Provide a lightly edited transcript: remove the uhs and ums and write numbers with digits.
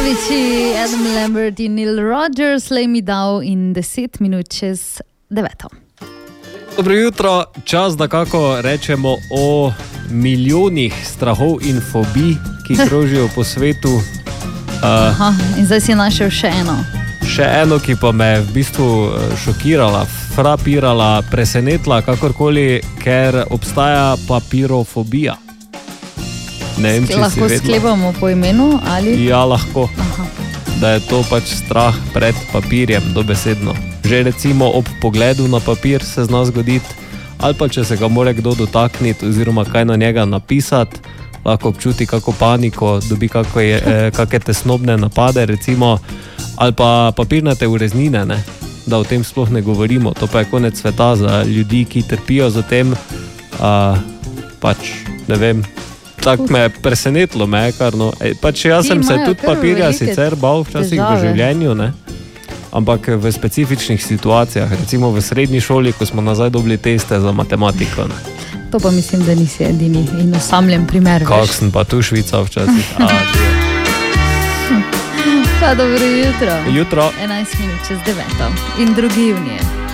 Avicii, Adam Lambert in Neil Rogers, Lay Me Down in 10 minut čez 9. Dobro jutro, čas, da kako rečemo o milijonih strahov in fobij, ki krožijo po svetu. Aha, in zdaj si našel še eno. Še eno, ki pa me je v bistvu šokirala, frapirala, presenetila, kakorkoli, ker obstaja papirofobija. Ne vem, če si lahko vedela. sklepamo po imenu ali? Ja, lahko. Aha. Da je to pač strah pred papirjem, dobesedno. Že recimo ob pogledu na papir se zna zgoditi, ali pa če se ga mora kdo dotakniti oziroma kaj na njega napisati, lahko občuti kako paniko, dobi kakšne tesnobne napade, recimo, ali pa papirnate ureznine, ne? Da o tem sploh ne govorimo. To pa je konec sveta za ljudi, ki trpijo za tem, pač ne vem. Tako me je presenetilo, pač jaz sem se tudi papirja sicer bal včasih v življenju, ne? Ampak v specifičnih situacijah, recimo v srednji šoli, ko smo nazaj dobili teste za matematiko. Ne? To pa mislim, da nisi edini in osamljen primer. Kak sem pa tu Švica včasih. Pa dobro jutro. Jutro. 11 minut čez 9. In 2. junije.